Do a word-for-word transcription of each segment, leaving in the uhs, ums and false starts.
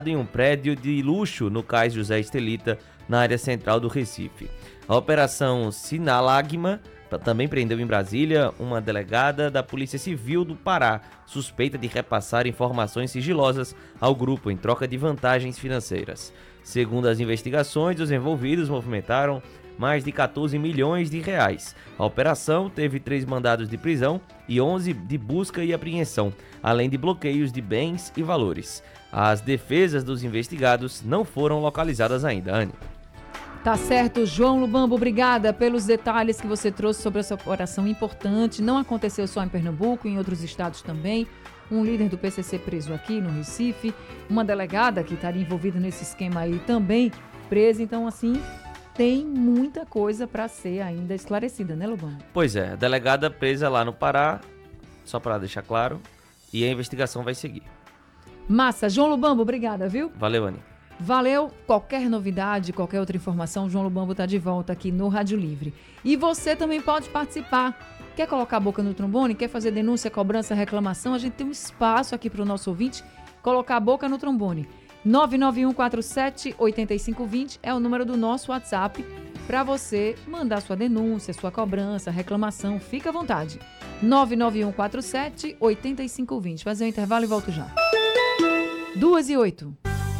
em um prédio de luxo no Cais José Estelita, na área central do Recife. A Operação Sinalagma também prendeu em Brasília uma delegada da Polícia Civil do Pará, suspeita de repassar informações sigilosas ao grupo em troca de vantagens financeiras. Segundo as investigações, os envolvidos movimentaram mais de quatorze milhões de reais. A operação teve três mandados de prisão e onze de busca e apreensão, além de bloqueios de bens e valores. As defesas dos investigados não foram localizadas ainda, Anny. Tá certo, João Lubambo, obrigada pelos detalhes que você trouxe sobre essa operação importante. Não aconteceu só em Pernambuco, em outros estados também. Um líder do P C C preso aqui no Recife, uma delegada que estaria envolvida nesse esquema aí também presa. Então, assim, tem muita coisa para ser ainda esclarecida, né, Lubambo? Pois é, a delegada presa lá no Pará, só para deixar claro, e a investigação vai seguir. Massa, João Lubambo, obrigada, viu? Valeu, Anny. Valeu, qualquer novidade, qualquer outra informação, o João Lubambo está de volta aqui no Rádio Livre. E você também pode participar. Quer colocar a boca no trombone? Quer fazer denúncia, cobrança, reclamação? A gente tem um espaço aqui para o nosso ouvinte colocar a boca no trombone. nove nove um quatro sete oito cinco dois zero é o número do nosso WhatsApp para você mandar sua denúncia, sua cobrança, reclamação. Fica à vontade. nove nove um quatro sete oito cinco dois zero. Fazer um intervalo e volto já. duas e oito.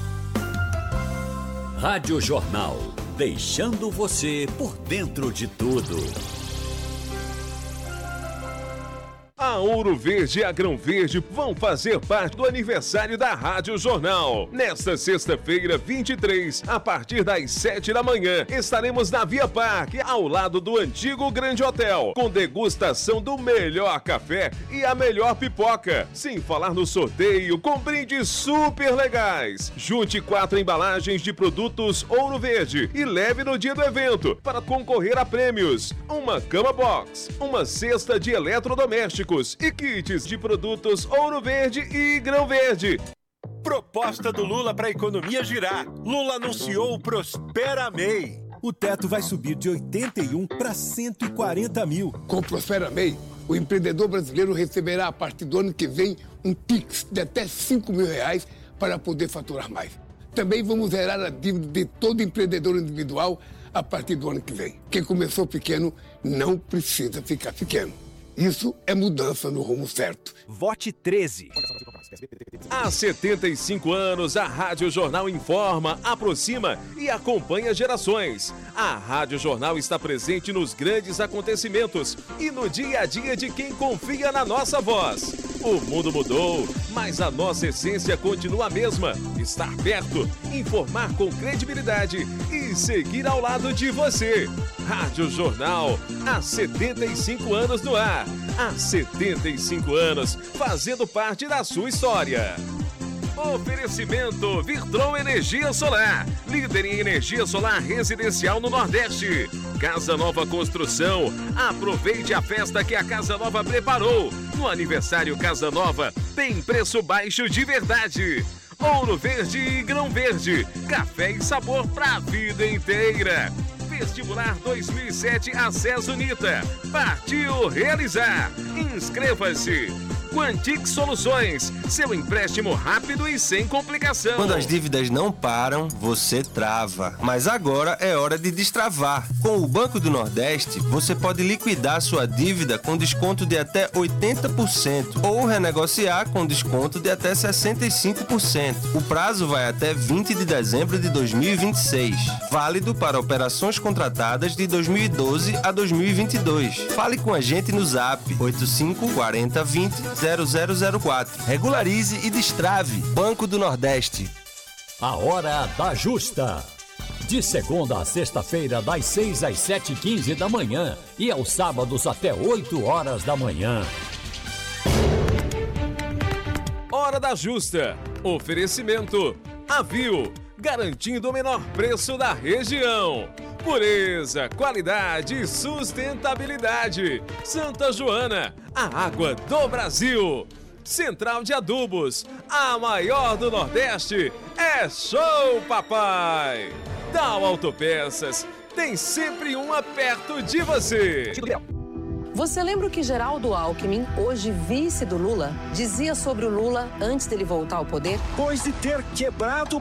Rádio Jornal, deixando você por dentro de tudo. A Ouro Verde e a Grão Verde vão fazer parte do aniversário da Rádio Jornal. Nesta sexta-feira, vinte e três, a partir das sete da manhã, estaremos na Via Parque, ao lado do antigo Grande Hotel, com degustação do melhor café e a melhor pipoca. Sem falar no sorteio com brindes super legais. Junte quatro embalagens de produtos Ouro Verde e leve no dia do evento para concorrer a prêmios. Uma cama box, uma cesta de eletrodomésticos e kits de produtos Ouro Verde e Grão Verde. Proposta do Lula para a economia girar. Lula anunciou o Prospera M E I. O teto vai subir de oitenta e um para cento e quarenta mil. Com o Prospera M E I, o empreendedor brasileiro receberá a partir do ano que vem um Pix de até cinco mil reais para poder faturar mais. Também vamos zerar a dívida de todo empreendedor individual a partir do ano que vem. Quem começou pequeno não precisa ficar pequeno. Isso é mudança no rumo certo. Vote treze. Há setenta e cinco anos, a Rádio Jornal informa, aproxima e acompanha gerações. A Rádio Jornal está presente nos grandes acontecimentos e no dia a dia de quem confia na nossa voz. O mundo mudou, mas a nossa essência continua a mesma. Estar perto, informar com credibilidade e seguir ao lado de você. Rádio Jornal, há setenta e cinco anos no ar. Há setenta e cinco anos, fazendo parte da sua história. Oferecimento Virtron Energia Solar, líder em energia solar residencial no Nordeste. Casa Nova Construção, aproveite a festa que a Casa Nova preparou. No aniversário Casa Nova, tem preço baixo de verdade. Ouro Verde e Grão Verde, café e sabor pra vida inteira. Vestibular dois mil e sete Acesso Unita. Partiu realizar. Inscreva-se. Quantic Soluções, seu empréstimo rápido e sem complicação. Quando as dívidas não param, você trava. Mas agora é hora de destravar. Com o Banco do Nordeste, você pode liquidar sua dívida com desconto de até oitenta por cento ou renegociar com desconto de até sessenta e cinco por cento. O prazo vai até vinte de dezembro de dois mil e vinte e seis. Válido para operações contratadas de dois mil e doze a dois mil e vinte e dois. Fale com a gente no Zap oito cinco quatro zero vinte zero zero zero quatro. Regularize e destrave. Banco do Nordeste. A Hora da Justa. De segunda a sexta-feira, das seis às sete e quinze da manhã e aos sábados até oito horas da manhã. Hora da Justa. Oferecimento Avil, garantindo o menor preço da região. Pureza, qualidade e sustentabilidade. Santa Joana, a água do Brasil. Central de Adubos, a maior do Nordeste. É show, papai! Dal Autopeças, tem sempre uma perto de você. Você lembra o que Geraldo Alckmin, hoje vice do Lula, dizia sobre o Lula antes dele voltar ao poder? Pois de ter quebrado